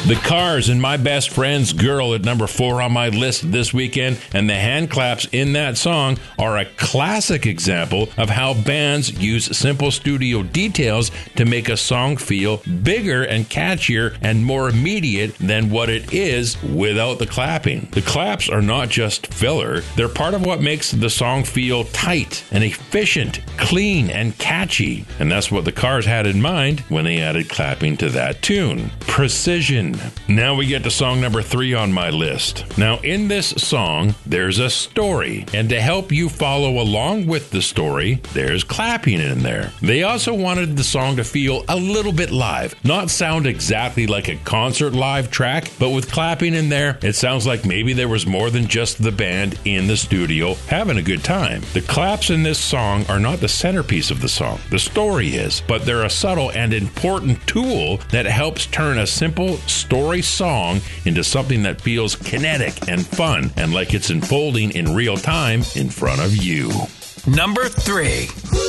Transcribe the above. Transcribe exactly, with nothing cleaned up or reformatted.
The Cars and My Best Friend's Girl at number four on my list this weekend, and the hand claps in that song are a classic example of how bands use simple studio details to make a song feel bigger and catchier and more immediate than what it is without the clapping. The claps are not just filler, they're part of what makes the song feel tight and efficient, clean and catchy, and that's what the Cars had in mind when they added clapping to that tune. Precision. Now we get to song number three on my list. Now in this song, there's a story, and to help you follow along with the story, there's clapping in there. They also wanted the song to feel a little bit live, not sound exactly like a concert live track, but with clapping in there, it sounds like maybe there was more than just the band in the studio having a good time. The claps in this song are not the centerpiece of the song. The story is, but they're a subtle and important tool that helps turn a simple story song into something that feels kinetic and fun and like it's unfolding in real time in front of you. Number three.